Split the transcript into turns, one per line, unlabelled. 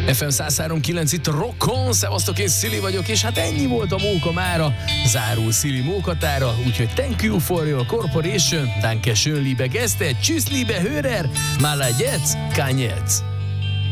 FM 103.9 itt Rockon, szevasztok, én Szili vagyok, és hát ennyi volt a móka mára, zárul Szili mókatára, úgyhogy thank you for your corporation, danke schön liebe Gäste, tschüss liebe Hörer, mal jetzt, kann jetzt.